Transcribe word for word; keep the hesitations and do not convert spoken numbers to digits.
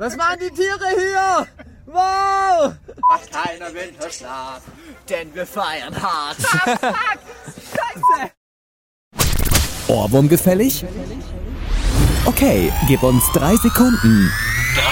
Was machen die Tiere hier? Wow! Macht keiner Winterschlaf, denn wir feiern hart. Fuck, fuck! Scheiße! Ohrwurm gefällig? Okay, gib uns drei Sekunden. Drei,